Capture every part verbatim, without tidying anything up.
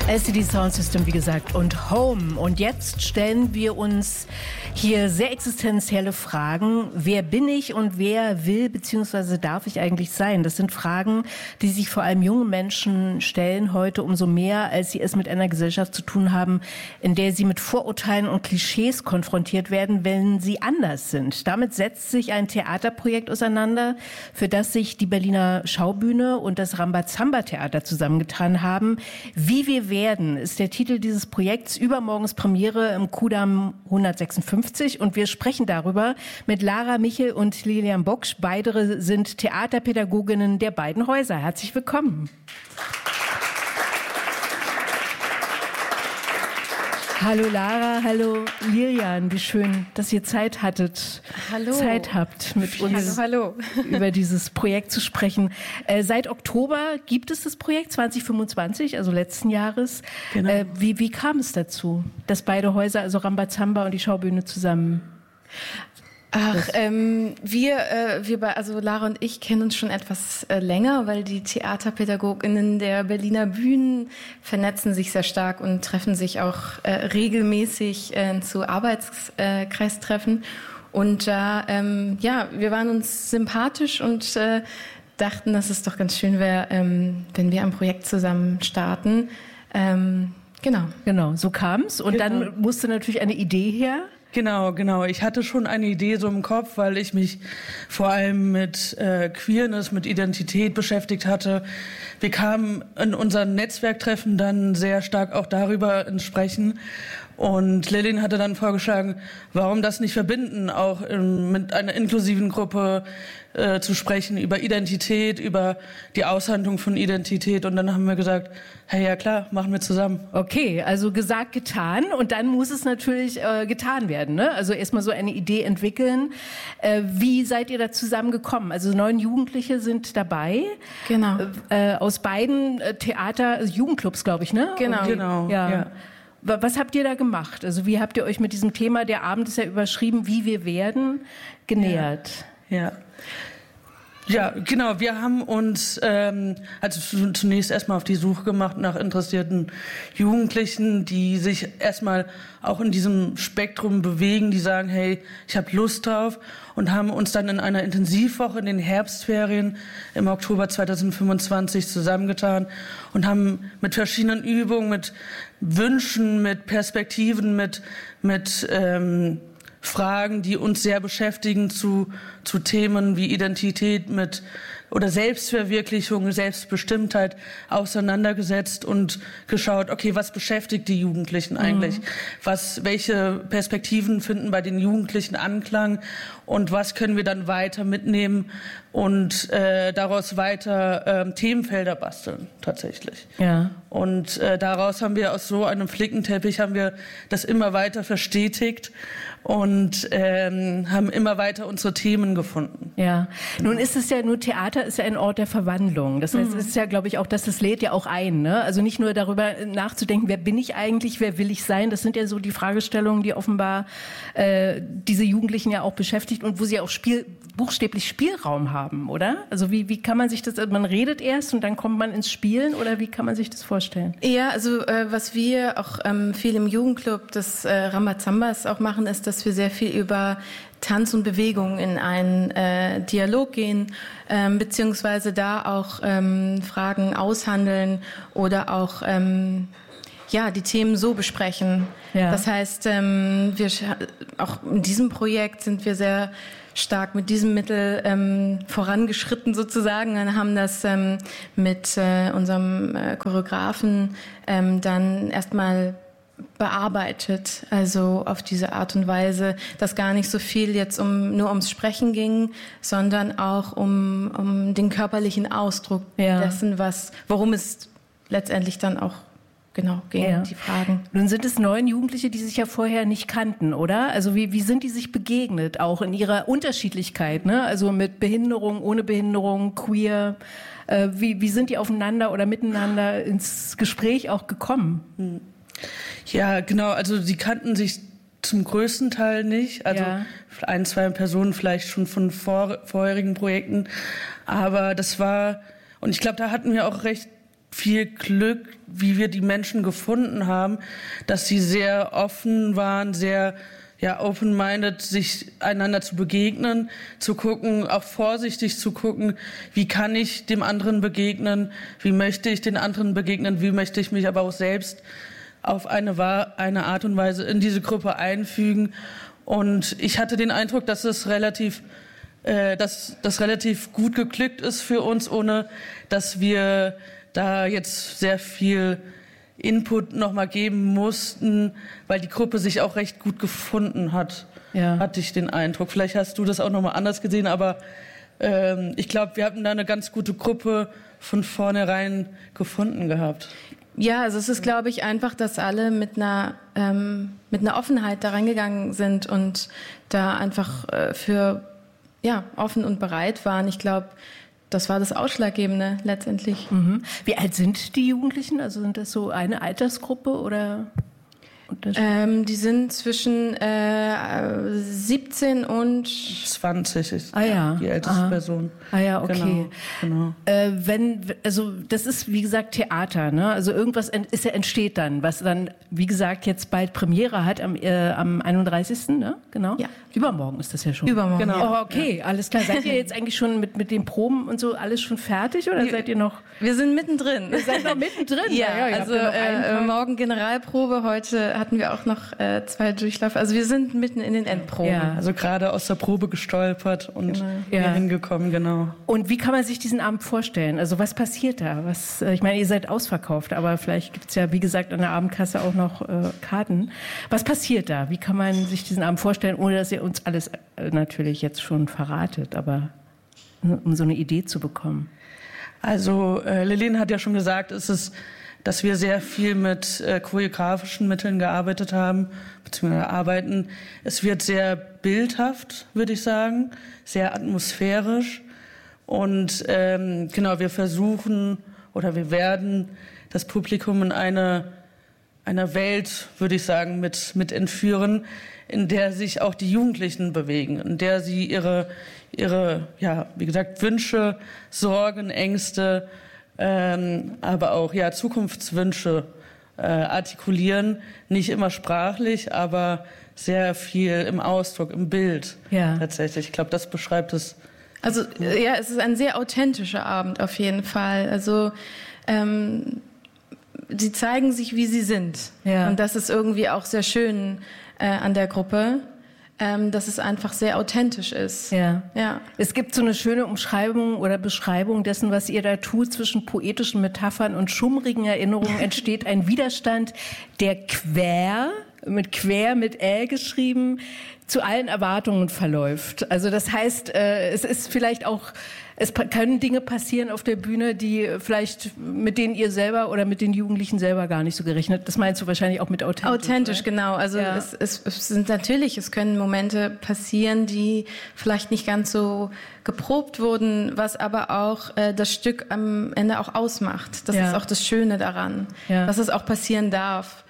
L C D Sound System, wie gesagt, und Home. Und jetzt stellen wir uns hier sehr existenzielle Fragen. Wer bin ich und wer will bzw. darf ich eigentlich sein? Das sind Fragen, die sich vor allem junge Menschen stellen heute umso mehr, als sie es mit einer Gesellschaft zu tun haben, in der sie mit Vorurteilen und Klischees konfrontiert werden, wenn sie anders sind. Damit setzt sich ein Theaterprojekt auseinander, für das sich die Berliner Schaubühne und das Rambazamba-Theater zusammengetan haben. Wie wir werden, ist der Titel dieses Projekts. Übermorgens Premiere im Kudamm hundertsechsundfünfzig und wir sprechen darüber mit Lara Michel und Lilian Boksch. Beide sind Theaterpädagoginnen der beiden Häuser. Herzlich willkommen. Hallo Lara, hallo Lilian, wie schön, dass ihr Zeit hattet, hallo. Zeit habt, mit uns hallo, hallo. über dieses Projekt zu sprechen. Äh, seit Oktober gibt es das Projekt zwanzig fünfundzwanzig, also letzten Jahres. Genau. Äh, wie, wie kam es dazu, dass beide Häuser, also Rambazamba und die Schaubühne zusammen? Ach, ähm, wir, äh, wir bei, also Lara und ich kennen uns schon etwas äh, länger, weil die TheaterpädagogInnen der Berliner Bühnen vernetzen sich sehr stark und treffen sich auch äh, regelmäßig äh, zu Arbeitskreistreffen. Und da, ähm, ja, wir waren uns sympathisch und äh, dachten, dass es doch ganz schön wäre, ähm, wenn wir ein Projekt zusammen starten. Ähm, genau. Genau, so kam's. Und genau. Dann musste natürlich eine Idee her. Genau, genau. Ich hatte schon eine Idee so im Kopf, weil ich mich vor allem mit äh, Queerness, mit Identität beschäftigt hatte. Wir kamen in unseren Netzwerktreffen dann sehr stark auch darüber ins Sprechen. Und Lilian hatte dann vorgeschlagen, warum das nicht verbinden, auch ähm, mit einer inklusiven Gruppe äh, zu sprechen, über Identität, über die Aushandlung von Identität. Und dann haben wir gesagt, hey, ja klar, machen wir zusammen. Okay, also gesagt, getan. Und dann muss es natürlich äh, getan werden, ne? Also erstmal so eine Idee entwickeln. Äh, wie seid ihr da zusammengekommen? Also neun Jugendliche sind dabei. Genau. Äh, aus beiden äh, Theater, also Jugendclubs, glaube ich, ne? Genau. Und, genau, ja. ja. Was habt ihr da gemacht? Also wie habt ihr euch mit diesem Thema, der Abend ist ja überschrieben, wie wir werden, genähert? Ja, ja. Ja, genau. Wir haben uns ähm, also zunächst erstmal auf die Suche gemacht nach interessierten Jugendlichen, die sich erstmal auch in diesem Spektrum bewegen, die sagen, hey, ich habe Lust drauf, und haben uns dann in einer Intensivwoche in den Herbstferien im Oktober zweitausendfünfundzwanzig zusammengetan und haben mit verschiedenen Übungen, mit Wünschen, mit Perspektiven, mit mit ähm, Fragen, die uns sehr beschäftigen, zu, zu Themen wie Identität mit oder Selbstverwirklichung, Selbstbestimmtheit auseinandergesetzt und geschaut, okay, was beschäftigt die Jugendlichen eigentlich? Mhm. Was, welche Perspektiven finden bei den Jugendlichen Anklang und was können wir dann weiter mitnehmen und äh, daraus weiter äh, Themenfelder basteln, tatsächlich. Ja. Und äh, daraus haben wir aus so einem Flickenteppich haben wir das immer weiter verstetigt und ähm, haben immer weiter unsere Themen gefunden. Ja, nun ist es ja, nur Theater ist ja ein Ort der Verwandlung. Das heißt, mhm. es ist ja, glaube ich, auch, dass das lädt ja auch ein, ne? Also nicht nur darüber nachzudenken, wer bin ich eigentlich, wer will ich sein? Das sind ja so die Fragestellungen, die offenbar äh, diese Jugendlichen ja auch beschäftigt und wo sie auch Spiel, buchstäblich Spielraum haben, oder? Also wie, wie kann man sich das, man redet erst und dann kommt man ins Spielen, oder wie kann man sich das vorstellen? Ja, also äh, was wir auch ähm, viel im Jugendclub des äh, Rambazambas auch machen, ist, dass wir sehr viel über Tanz und Bewegung in einen äh, Dialog gehen, ähm, beziehungsweise da auch ähm, Fragen aushandeln oder auch ähm, ja, die Themen so besprechen. Ja. Das heißt, ähm, wir auch in diesem Projekt sind wir sehr stark mit diesem Mittel ähm, vorangeschritten sozusagen und haben das ähm, mit äh, unserem äh, Choreografen ähm, dann erstmal bearbeitet, also auf diese Art und Weise, dass gar nicht so viel jetzt um nur ums Sprechen ging, sondern auch um, um den körperlichen Ausdruck ja. dessen, was, worum es letztendlich dann auch genau ging, ja. die Fragen. Nun sind es neun Jugendliche, die sich ja vorher nicht kannten, oder? Also wie, wie sind die sich begegnet, auch in ihrer Unterschiedlichkeit, ne? Also mit Behinderung, ohne Behinderung, queer. Äh, wie, wie sind die aufeinander oder miteinander ins Gespräch auch gekommen? Ja, genau. Also sie kannten sich zum größten Teil nicht. Also ja. ein, zwei Personen vielleicht schon von vor, vorherigen Projekten. Aber das war, und ich glaube, da hatten wir auch recht viel Glück, wie wir die Menschen gefunden haben, dass sie sehr offen waren, sehr ja, open-minded, sich einander zu begegnen, zu gucken, auch vorsichtig zu gucken, wie kann ich dem anderen begegnen, wie möchte ich den anderen begegnen, wie möchte ich mich aber auch selbst auf eine, eine Art und Weise in diese Gruppe einfügen. Und ich hatte den Eindruck, dass es relativ, äh, dass das relativ gut geglückt ist für uns, ohne dass wir da jetzt sehr viel Input nochmal geben mussten, weil die Gruppe sich auch recht gut gefunden hat, ja. hatte ich den Eindruck. Vielleicht hast du das auch nochmal anders gesehen, aber ähm, ich glaube, wir hatten da eine ganz gute Gruppe von vornherein gefunden gehabt. Ja, also es ist, glaube ich, einfach, dass alle mit einer, ähm, mit einer Offenheit da reingegangen sind und da einfach äh, für ja, offen und bereit waren. Ich glaube, das war das Ausschlaggebende letztendlich. Mhm. Wie alt sind die Jugendlichen? Also sind das so eine Altersgruppe oder? Ähm, die sind zwischen äh, siebzehn und zwanzig ist ah, ja. die älteste Aha. Person. Ah ja, okay. Genau, genau. Äh, wenn, also das ist wie gesagt Theater, ne? Also irgendwas ent, ist ja, entsteht dann, was dann wie gesagt jetzt bald Premiere hat am, äh, am einunddreißigsten Ne? Genau. Ja. Übermorgen ist das ja schon. Übermorgen. Genau. Ja. Oh, okay, ja. Alles klar. Seid ihr jetzt eigentlich schon mit mit den Proben und so alles schon fertig oder wir, seid ihr noch? Wir sind mittendrin. Ihr seid noch mittendrin. Ja, ja, ja also äh, morgen Generalprobe, heute hatten wir auch noch äh, zwei Durchläufe. Also wir sind mitten in den Endproben. Ja. Also gerade aus der Probe gestolpert und genau. hier ja. hingekommen, genau. Und wie kann man sich diesen Abend vorstellen? Also was passiert da? Was, ich meine, ihr seid ausverkauft, aber vielleicht gibt es ja, wie gesagt, an der Abendkasse auch noch äh, Karten. Was passiert da? Wie kann man sich diesen Abend vorstellen, ohne dass ihr uns alles äh, natürlich jetzt schon verratet, aber um so eine Idee zu bekommen? Also äh, Lillian hat ja schon gesagt, es ist, dass wir sehr viel mit äh, choreografischen Mitteln gearbeitet haben, beziehungsweise arbeiten. Es wird sehr bildhaft, würde ich sagen, sehr atmosphärisch. Und ähm, genau, wir versuchen oder wir werden das Publikum in eine, einer Welt, würde ich sagen, mit, mit entführen, in der sich auch die Jugendlichen bewegen, in der sie ihre, ihre ja, wie gesagt, Wünsche, Sorgen, Ängste, ähm, aber auch ja, Zukunftswünsche äh, artikulieren. Nicht immer sprachlich, aber sehr viel im Ausdruck, im Bild ja. tatsächlich. Ich glaube, das beschreibt es. Also ja, es ist ein sehr authentischer Abend auf jeden Fall. Also ähm, sie zeigen sich, wie sie sind. Ja. Und das ist irgendwie auch sehr schön äh, an der Gruppe, ähm, dass es einfach sehr authentisch ist. Ja. Ja. Es gibt so eine schöne Umschreibung oder Beschreibung dessen, was ihr da tut. Zwischen poetischen Metaphern und schummrigen Erinnerungen entsteht ein Widerstand, der quer, mit quer, mit Ä geschrieben, zu allen Erwartungen verläuft. Also das heißt, äh, es ist vielleicht auch, es können Dinge passieren auf der Bühne, die vielleicht mit denen ihr selber oder mit den Jugendlichen selber gar nicht so gerechnet. Das meinst du wahrscheinlich auch mit authentisch. Authentisch, oder? Genau. Also ja. es, es, es sind natürlich, es können Momente passieren, die vielleicht nicht ganz so geprobt wurden, was aber auch äh, das Stück am Ende auch ausmacht. Das ja. ist auch das Schöne daran, ja. dass es auch passieren darf.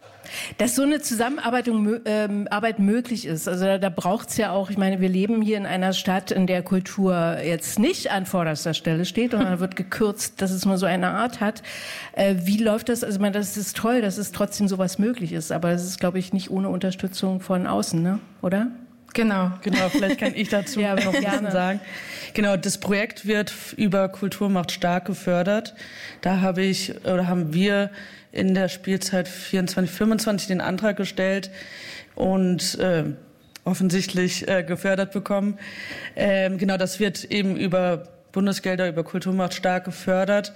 Dass so eine Zusammenarbeit ähm, Arbeit möglich ist, also da, da braucht's ja auch, ich meine, wir leben hier in einer Stadt, in der Kultur jetzt nicht an vorderster Stelle steht, sondern wird gekürzt, dass es nur so eine Art hat. Äh, wie läuft das? Also ich meine, das ist toll, dass es trotzdem sowas möglich ist, aber es ist, glaube ich, nicht ohne Unterstützung von außen, ne? Oder? Genau. Genau, vielleicht kann ich dazu ja, noch ein bisschen sagen. Genau, das Projekt wird über Kultur macht stark gefördert. Da habe ich, oder haben wir in der Spielzeit vierundzwanzig fünfundzwanzig den Antrag gestellt und äh, offensichtlich äh, gefördert bekommen. Ähm, genau, das wird eben über Bundesgelder, über Kultur macht stark gefördert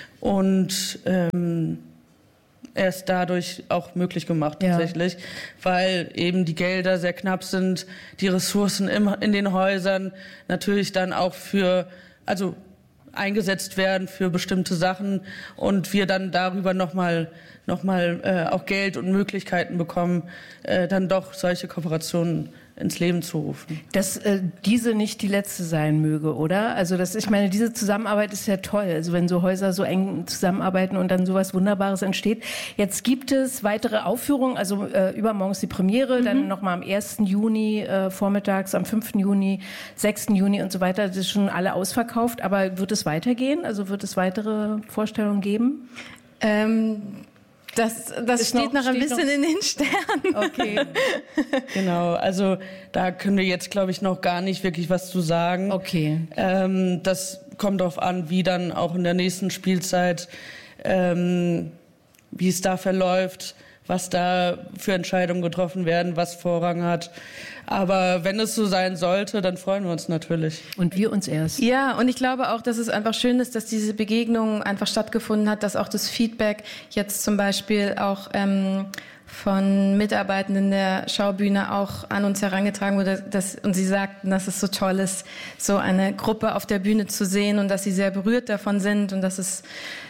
und ähm, erst dadurch auch möglich gemacht tatsächlich, ja. weil eben die Gelder sehr knapp sind, die Ressourcen im, in den Häusern natürlich dann auch für, also eingesetzt werden für bestimmte Sachen und wir dann darüber nochmal noch mal, äh, auch Geld und Möglichkeiten bekommen, äh, dann doch solche Kooperationen ins Leben zu rufen. Dass äh, diese nicht die letzte sein möge, oder? Also das, ich meine, diese Zusammenarbeit ist ja toll. Also wenn so Häuser so eng zusammenarbeiten und dann sowas Wunderbares entsteht. Jetzt gibt es weitere Aufführungen, also äh, übermorgen ist die Premiere, mhm. dann nochmal am ersten Juni äh, vormittags, am fünften Juni, sechsten Juni und so weiter. Das ist schon alle ausverkauft, aber wird es weitergehen? Also wird es weitere Vorstellungen geben? Ähm Das, das steht noch, noch ein steht bisschen noch in den Sternen. Okay. Genau, also da können wir jetzt, glaube ich, noch gar nicht wirklich was zu sagen. Okay. Ähm, das kommt darauf an, wie dann auch in der nächsten Spielzeit, ähm, wie es da verläuft, was da für Entscheidungen getroffen werden, was Vorrang hat. Aber wenn es so sein sollte, dann freuen wir uns natürlich. Und wir uns erst. Ja, und ich glaube auch, dass es einfach schön ist, dass diese Begegnung einfach stattgefunden hat, dass auch das Feedback jetzt zum Beispiel auch ähm, von Mitarbeitenden der Schaubühne auch an uns herangetragen wurde. Dass, und sie sagten, dass es so toll ist, so eine Gruppe auf der Bühne zu sehen und dass sie sehr berührt davon sind und dass es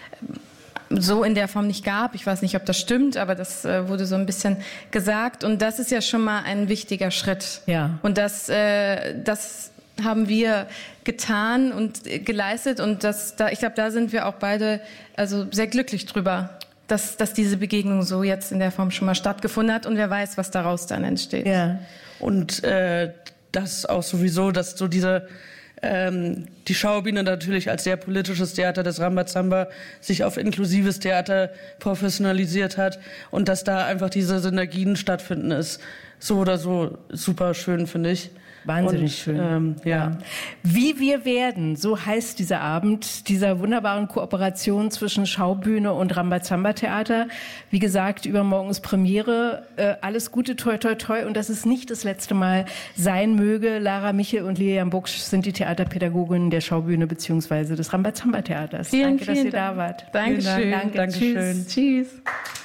so in der Form nicht gab. Ich weiß nicht, ob das stimmt, aber das äh, wurde so ein bisschen gesagt. Und das ist ja schon mal ein wichtiger Schritt. Ja. Und das, äh, das haben wir getan und äh, geleistet. Und das, da, ich glaube, da sind wir auch beide also sehr glücklich drüber, dass, dass diese Begegnung so jetzt in der Form schon mal stattgefunden hat. Und wer weiß, was daraus dann entsteht. Ja. Und äh, das auch sowieso, dass so diese Ähm, die Schaubühne natürlich als sehr politisches Theater des Rambazamba sich auf inklusives Theater professionalisiert hat und dass da einfach diese Synergien stattfinden, ist so oder so super schön, finde ich. Wahnsinnig und, schön. Ähm, ja. Wie wir werden, so heißt dieser Abend, dieser wunderbaren Kooperation zwischen Schaubühne und Rambazamba-Theater. Wie gesagt, übermorgen ist Premiere. Äh, alles Gute, toi, toi, toi. Und dass es nicht das letzte Mal sein möge. Lara Michel und Lilian Buksch sind die Theaterpädagoginnen der Schaubühne bzw. des Rambazamba-Theaters. Vielen, Danke, vielen dass ihr Dank. da wart. Dankeschön. Danke. Dankeschön. Tschüss. Tschüss.